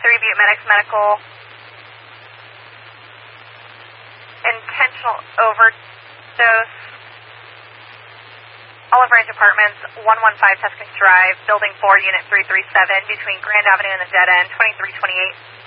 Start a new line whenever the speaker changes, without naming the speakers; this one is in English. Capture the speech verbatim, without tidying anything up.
three, Butte Medics Medical. Intentional overdose. Olive Branch Apartments, one one five Tuscans Drive, Building four, Unit three three seven, between Grand Avenue and the dead end, twenty-three twenty-eight.